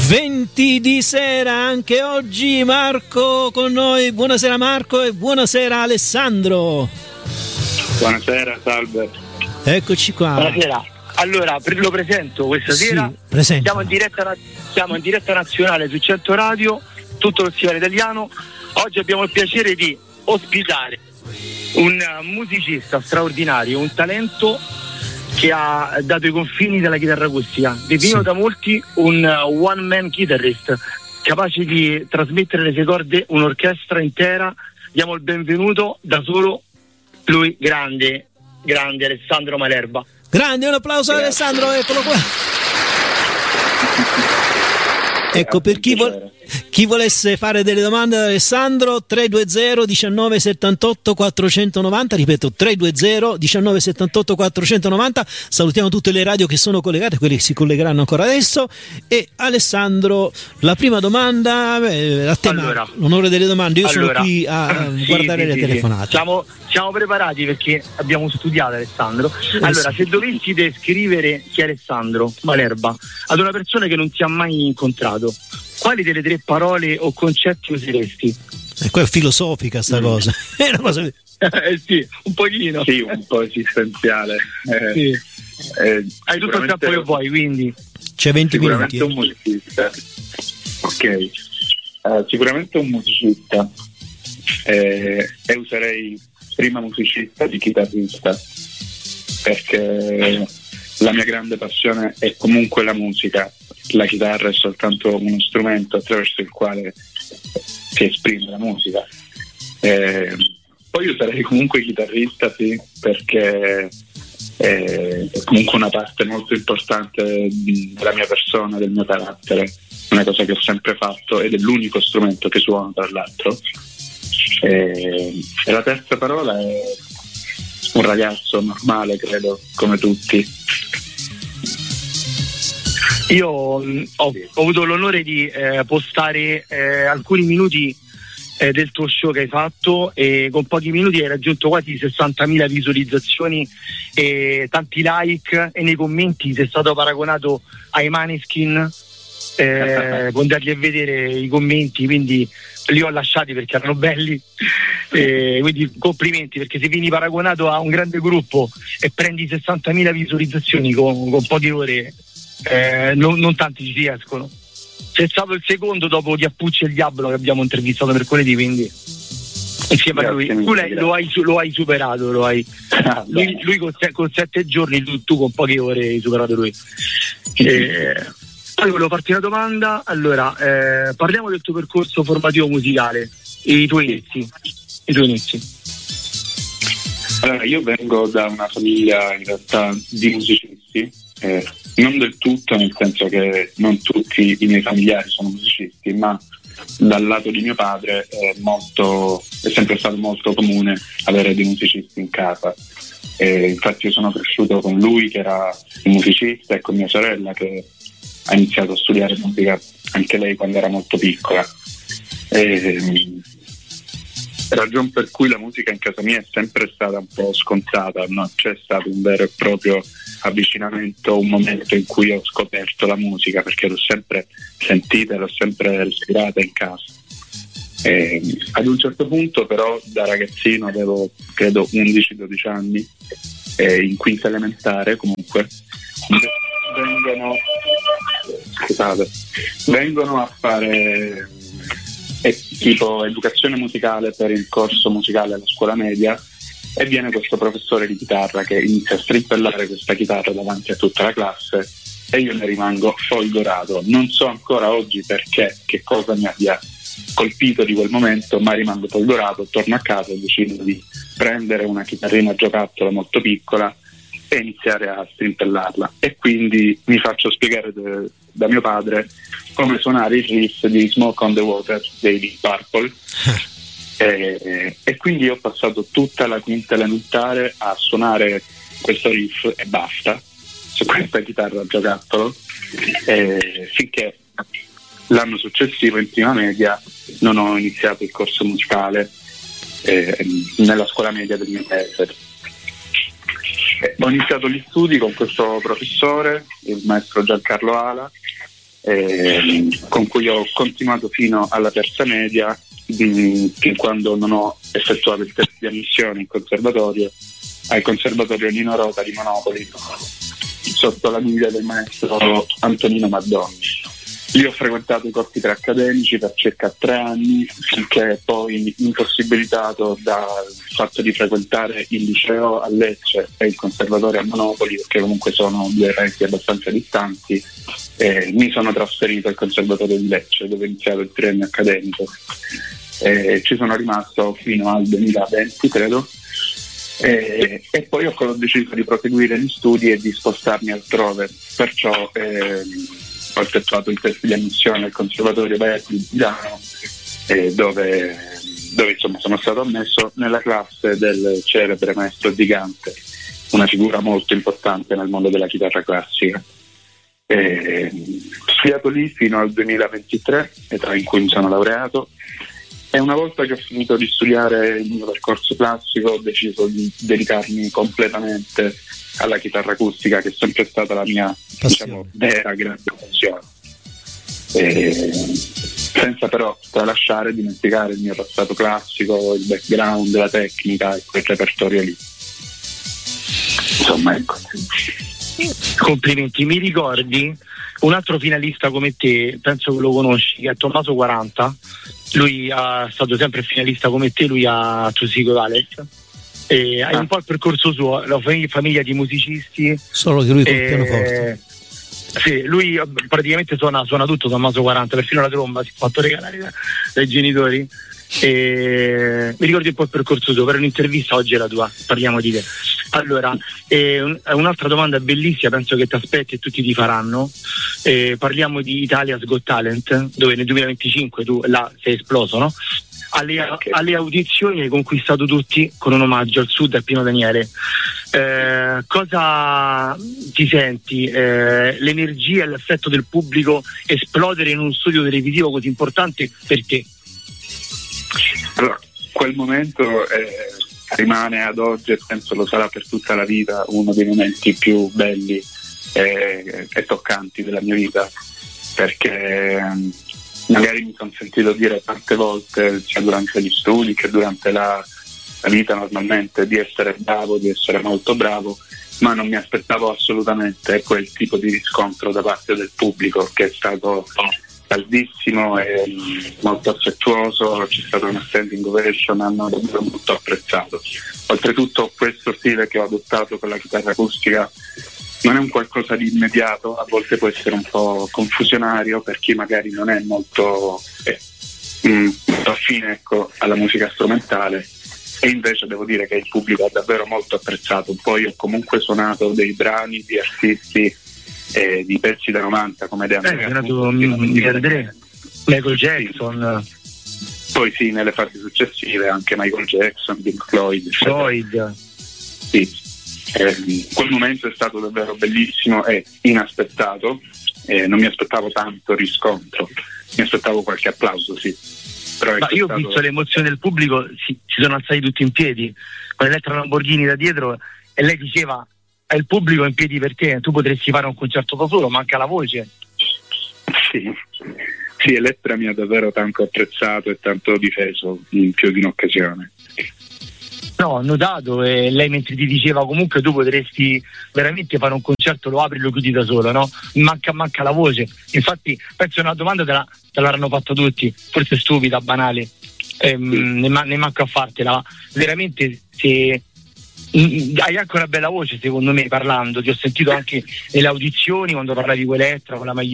20 di sera anche oggi, Marco con noi. Buonasera Marco e buonasera Alessandro. Buonasera, salve. Eccoci qua. Buonasera. Allora, lo presento questa sera. Siamo in diretta nazionale su 100 Radio, tutto lo stivale italiano. Oggi abbiamo il piacere di ospitare un musicista straordinario, un talento che ha dato i confini della chitarra acustica, definito da molti un one man guitarist, capace di trasmettere le sue corde un'orchestra intera. Diamo il benvenuto da solo lui, grande Alessandro Malerba. Grande, un applauso ad Alessandro, eccolo qua. Ecco, per chi volesse fare delle domande ad Alessandro, 320 19 78 490, ripeto 320 19 78 490. Salutiamo tutte le radio che sono collegate, quelle che si collegheranno ancora adesso. E Alessandro, la prima domanda a te, allora, l'onore delle domande. Io sono qui a guardare le telefonate. Siamo preparati perché abbiamo studiato Alessandro. Allora, se dovessi descrivere chi è Alessandro Malerba ad una persona che non ti ha mai incontrato, quali delle tre parole o concetti useresti? E qua è filosofica sta cosa. È una cosa... sì, un pochino. Sì, un po' esistenziale. Sì. Hai tutto il tempo che vuoi, quindi. C'è 20 sicuramente minuti. Un musicista. Ok. Sicuramente un musicista. E userei prima musicista di chitarrista, perché la mia grande passione è comunque la musica. La chitarra è soltanto uno strumento attraverso il quale si esprime la musica. Poi io sarei comunque chitarrista, sì, perché è comunque una parte molto importante della mia persona, del mio carattere, una cosa che ho sempre fatto ed è l'unico strumento che suono, tra l'altro. E la terza parola è un ragazzo normale, credo, come tutti. Io ho avuto l'onore di postare alcuni minuti del tuo show che hai fatto, e con pochi minuti hai raggiunto quasi 60.000 visualizzazioni e tanti like, e nei commenti sei stato paragonato ai Maneskin. Può andarli a vedere i commenti, quindi li ho lasciati perché erano belli, quindi complimenti, perché se vieni paragonato a un grande gruppo e prendi 60.000 visualizzazioni con poche ore, non tanti ci riescono. Sei stato il secondo dopo Chiappucci e il Diablo che abbiamo intervistato mercoledì, quindi insieme a lui lo hai superato, lui con 7 giorni, tu con poche ore hai superato lui. Poi volevo farti una domanda. Allora, parliamo del tuo percorso formativo musicale, i tuoi inizi. Allora, io vengo da una famiglia in realtà di musicisti, non del tutto, nel senso che non tutti i miei familiari sono musicisti, ma dal lato di mio padre è sempre stato molto comune avere dei musicisti in casa. Infatti io sono cresciuto con lui che era un musicista e con mia sorella che ha iniziato a studiare musica anche lei quando era molto piccola. Ragione per cui la musica in casa mia è sempre stata un po' scontata, non c'è stato un vero e proprio avvicinamento, un momento in cui ho scoperto la musica, perché l'ho sempre sentita, l'ho sempre respirata in casa. Ad un certo punto però, da ragazzino, avevo credo 11-12 anni, in quinta elementare comunque, vengono a fare tipo educazione musicale per il corso musicale alla scuola media, e viene questo professore di chitarra che inizia a strimpellare questa chitarra davanti a tutta la classe, e io ne rimango folgorato. Non so ancora oggi perché, che cosa mi abbia colpito di quel momento, ma rimango folgorato. Torno a casa e decido di prendere una chitarrina giocattolo molto piccola e iniziare a strimpellarla, e quindi mi faccio spiegare da mio padre come suonare il riff di Smoke on the Water dei Deep Purple. E quindi ho passato tutta la quinta elementare a suonare questo riff e basta su questa chitarra a giocattolo, finché l'anno successivo, in prima media, non ho iniziato il corso musicale nella scuola media del mio paese. Ho iniziato gli studi con questo professore, il maestro Giancarlo Ala, con cui ho continuato fino alla terza media, fin quando non ho effettuato il test di ammissione al conservatorio Nino Rota di Monopoli, sotto la guida del maestro Antonino Maddoni. Lì ho frequentato i corsi preaccademici per circa 3 anni, finché poi, impossibilitato dal fatto di frequentare il liceo a Lecce e il conservatorio a Monopoli, perché comunque sono 2 paesi abbastanza distanti, mi sono trasferito al conservatorio di Lecce, dove ho iniziato il triennio accademico. Ci sono rimasto fino al 2020, credo, e poi ho deciso di proseguire gli studi e di spostarmi altrove, perciò ho effettuato il test di ammissione al Conservatorio Verdi di Milano, dove insomma sono stato ammesso nella classe del celebre maestro Zigante, una figura molto importante nel mondo della chitarra classica. Ho studiato lì fino al 2023, età in cui mi sono laureato, e una volta che ho finito di studiare il mio percorso classico ho deciso di dedicarmi completamente alla chitarra acustica, che è sempre stata la mia, diciamo, vera grande passione, senza però tralasciare e dimenticare il mio passato classico, il background, la tecnica e quel repertorio lì. Insomma, ecco. Complimenti. Mi ricordi un altro finalista come te, penso che lo conosci, che è Tommaso 40. Lui è stato sempre finalista come te, lui a Tusico Valec. Hai un po' il percorso suo, la famiglia di musicisti. Solo che lui col pianoforte. Sì, lui praticamente suona tutto, Tommaso 40, perfino la tromba si è fatto regalare dai genitori. Mi ricordi un po' il percorso suo, per un'intervista oggi è la tua, parliamo di te. Allora, un'altra domanda bellissima, penso che ti aspetti e tutti ti faranno. Parliamo di Italia's Got Talent, dove nel 2025 tu là sei esploso, no? Alle audizioni hai conquistato tutti con un omaggio al Sud e a Pino Daniele. Cosa ti senti? L'energia e l'affetto del pubblico esplodere in un studio televisivo così importante per te? Allora, quel momento rimane ad oggi, e penso lo sarà per tutta la vita, uno dei momenti più belli e toccanti della mia vita, perché magari mi sono sentito dire tante volte, sia durante gli studi che durante la vita normalmente, di essere bravo, di essere molto bravo, ma non mi aspettavo assolutamente quel tipo di riscontro da parte del pubblico, che è stato caldissimo e molto affettuoso. C'è stata una standing ovation, hanno davvero molto apprezzato. Oltretutto questo stile che ho adottato con la chitarra acustica non è un qualcosa di immediato, a volte può essere un po' confusionario per chi magari non è molto affine, ecco, alla musica strumentale, e invece devo dire che il pubblico ha davvero molto apprezzato. Poi ho comunque suonato dei brani di artisti di pezzi da 90 come De Andrea, Michael Jackson, poi sì, nelle fasi successive anche Michael Jackson, Pink Floyd. Sì. Quel momento è stato davvero bellissimo e inaspettato, non mi aspettavo tanto riscontro, mi aspettavo qualche applauso, sì. Però ma io ho visto l'emozione del pubblico, si sono alzati tutti in piedi con Elettra Lamborghini da dietro, e lei diceva: è il pubblico in piedi per te, tu potresti fare un concerto da solo, manca la voce. Sì, Elettra mi ha davvero tanto apprezzato e tanto difeso in più di un'occasione. No, ho notato, e lei mentre ti diceva comunque tu potresti veramente fare un concerto, lo apri e lo chiudi da solo, no? Manca la voce. Infatti penso una domanda te l'hanno fatta tutti, forse stupida, banale, ne manco a fartela. Veramente, se hai anche una bella voce, secondo me, parlando, ti ho sentito anche nelle audizioni quando parlavi con Elettra, con la